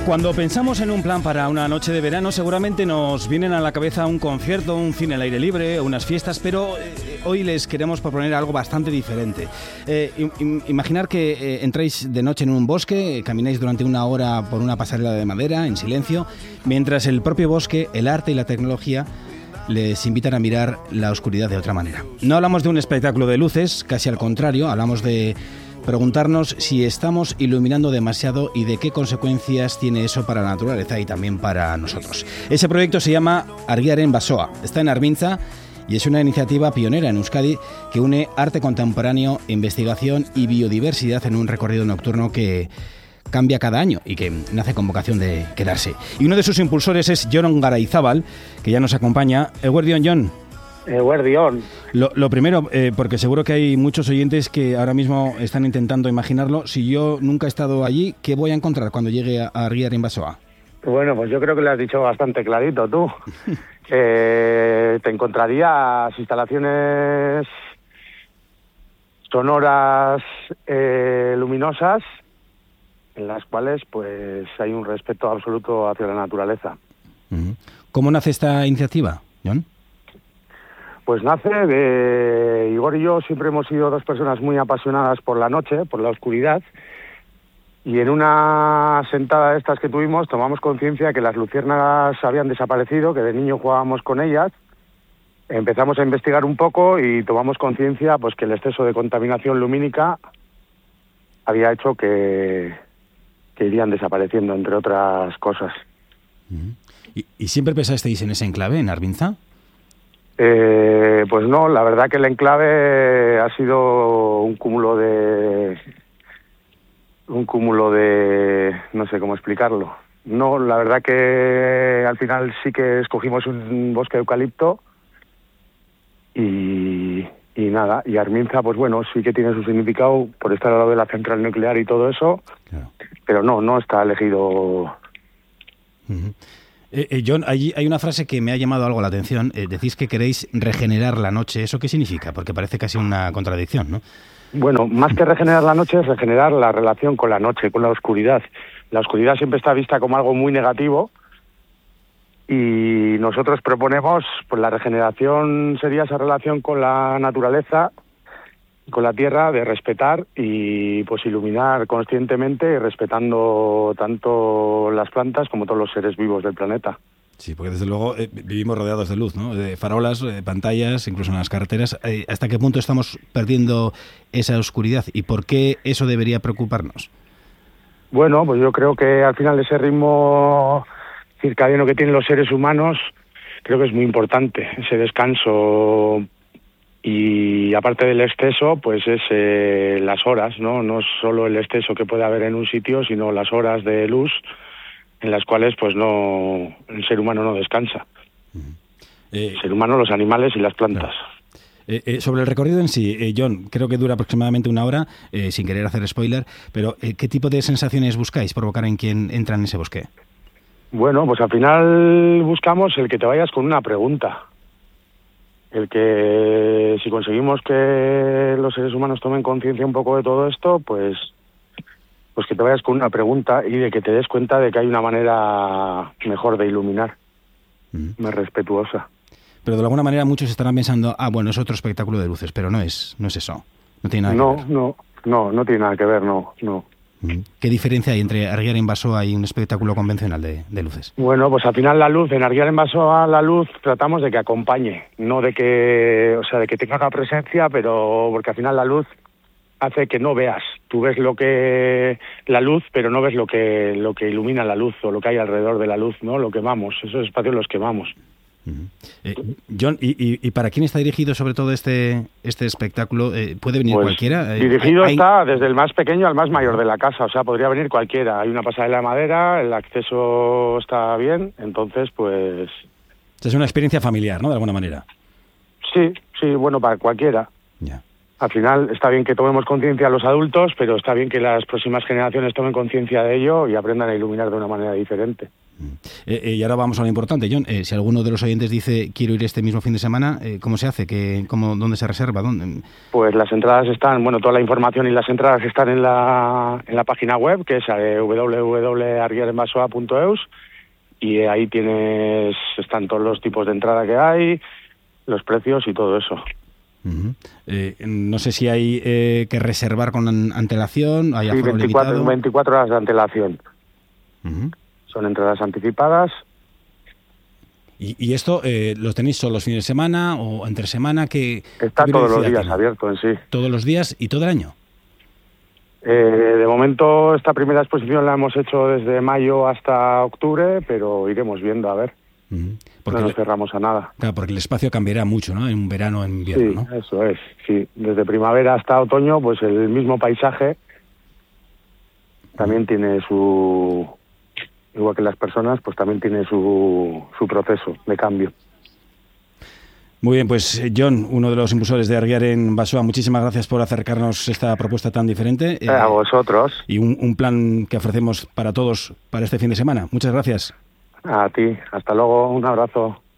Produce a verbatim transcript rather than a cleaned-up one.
Cuando pensamos en un plan para una noche de verano, seguramente nos vienen a la cabeza un concierto, un cine al aire libre, unas fiestas, pero eh, hoy les queremos proponer algo bastante diferente. Eh, im- imaginar que eh, entráis de noche en un bosque, eh, camináis durante una hora por una pasarela de madera, en silencio, mientras el propio bosque, el arte y la tecnología les invitan a mirar la oscuridad de otra manera. No hablamos de un espectáculo de luces, casi al contrario, hablamos de preguntarnos si estamos iluminando demasiado y de qué consecuencias tiene eso para la naturaleza y también para nosotros. Ese proyecto se llama Argiaren Basoa, está en Armintza y es una iniciativa pionera en Euskadi que une arte contemporáneo, investigación y biodiversidad en un recorrido nocturno que cambia cada año y que nace con vocación de quedarse. Y uno de sus impulsores es Jon Garaizábal, que ya nos acompaña. Eguerdion, Jon. Eguerdion. Lo, lo primero, eh, porque seguro que hay muchos oyentes que ahora mismo están intentando imaginarlo. Si yo nunca he estado allí, ¿qué voy a encontrar cuando llegue a Argiaren Basoa? Bueno, pues yo creo que lo has dicho bastante clarito tú. eh, te encontrarías instalaciones sonoras, eh, luminosas, en las cuales pues hay un respeto absoluto hacia la naturaleza. ¿Cómo nace esta iniciativa, Jon? Pues nace de... Igor y yo siempre hemos sido dos personas muy apasionadas por la noche, por la oscuridad, y en una sentada de estas que tuvimos tomamos conciencia que las luciérnagas habían desaparecido, que de niño jugábamos con ellas. Empezamos a investigar un poco y tomamos conciencia pues que el exceso de contaminación lumínica había hecho que, que irían desapareciendo, entre otras cosas. ¿Y, y siempre pensasteis en ese enclave, en Armintza? Eh, pues no, la verdad que el enclave ha sido un cúmulo de... un cúmulo de... no sé cómo explicarlo. No, la verdad que al final sí que escogimos un bosque de eucalipto y, y nada, y Armintza pues bueno, sí que tiene su significado por estar al lado de la central nuclear y todo eso, claro. Pero no, no está elegido. Uh-huh. Eh, eh, Jon, hay, hay una frase que me ha llamado algo la atención. Eh, decís que queréis regenerar la noche. ¿Eso qué significa? Porque parece casi una contradicción, ¿no? Bueno, más que regenerar la noche es regenerar la relación con la noche, con la oscuridad. La oscuridad siempre está vista como algo muy negativo y nosotros proponemos, pues la regeneración sería esa relación con la naturaleza, con la tierra, de respetar y pues iluminar conscientemente, respetando tanto las plantas como todos los seres vivos del planeta. Sí, porque desde luego eh, vivimos rodeados de luz, ¿no? De farolas, eh, pantallas, incluso en las carreteras. Eh, ¿Hasta qué punto estamos perdiendo esa oscuridad y por qué eso debería preocuparnos? Bueno, pues yo creo que al final ese ritmo circadiano que tienen los seres humanos creo que es muy importante, ese descanso. Y aparte del exceso, pues es eh, las horas, ¿no? No solo el exceso que puede haber en un sitio, sino las horas de luz en las cuales pues no el ser humano no descansa. Uh-huh. eh, el ser humano, los animales y las plantas. Claro. Eh, eh, sobre el recorrido en sí, eh, Jon, creo que dura aproximadamente una hora, eh, sin querer hacer spoiler, pero eh, ¿qué tipo de sensaciones buscáis provocar en quien entra en ese bosque? Bueno, pues al final buscamos el que te vayas con una pregunta. El que si conseguimos que los seres humanos tomen conciencia un poco de todo esto, pues pues que te vayas con una pregunta y de que te des cuenta de que hay una manera mejor de iluminar, mm. más respetuosa. Pero de alguna manera muchos estarán pensando, ah, bueno, es otro espectáculo de luces, pero no es no es eso, no tiene nada no, que ver. No, no, no tiene nada que ver, no, no. ¿Qué diferencia hay entre Argiaren Basoa y un espectáculo convencional de, de luces? Bueno, pues al final la luz, en Argiaren Basoa la luz tratamos de que acompañe, no de que, o sea, de que tenga una presencia, pero porque al final la luz hace que no veas. Tú ves lo que la luz, pero no ves lo que lo que ilumina la luz o lo que hay alrededor de la luz, ¿no? Lo quemamos, esos espacios los quemamos. Uh-huh. Eh, Jon, ¿y, y, ¿y para quién está dirigido sobre todo este este espectáculo? Eh, ¿Puede venir pues cualquiera? Dirigido ¿Hay, está desde el más pequeño al más mayor de la casa, o sea, podría venir cualquiera. Hay una pasarela de madera, el acceso está bien, entonces pues... Es una experiencia familiar, ¿no? De alguna manera. Sí, sí, bueno, para cualquiera. Ya. Al final está bien que tomemos conciencia los adultos, pero está bien que las próximas generaciones tomen conciencia de ello y aprendan a iluminar de una manera diferente. Eh, eh, y ahora vamos a lo importante, John. Eh, si alguno de los oyentes dice quiero ir este mismo fin de semana, eh, ¿cómo se hace? ¿Qué, cómo, ¿Dónde se reserva? ¿Dónde? Pues las entradas están, bueno, toda la información y las entradas están en la en la página web, que es eh, doble u doble u doble u punto arguiarenbasoa punto eus, y ahí tienes, están todos los tipos de entrada que hay, los precios y todo eso. Uh-huh. Eh, no sé si hay eh, que reservar con antelación, hay aforo sí, veinticuatro, limitado. veinticuatro horas de antelación. Uh-huh. Son entradas anticipadas. ¿Y, y esto eh, lo tenéis solo los fines de semana o entre semana? ¿Qué, Está qué todos los días tiene? abierto en sí. ¿Todos los días y todo el año? Eh, de momento esta primera exposición la hemos hecho desde mayo hasta octubre, pero iremos viendo, a ver. Uh-huh. Porque no nos le, cerramos a nada. Claro, porque el espacio cambiará mucho, ¿no? En verano, en invierno, sí, ¿no? Eso es, sí. Desde primavera hasta otoño, pues el mismo paisaje también uh-huh. tiene su... Igual que las personas, pues también tiene su, su proceso de cambio. Muy bien, pues John, uno de los impulsores de Arguiarenbasoa, muchísimas gracias por acercarnos esta propuesta tan diferente. Eh, a vosotros. Y un, un plan que ofrecemos para todos para este fin de semana. Muchas gracias. A ti. Hasta luego. Un abrazo.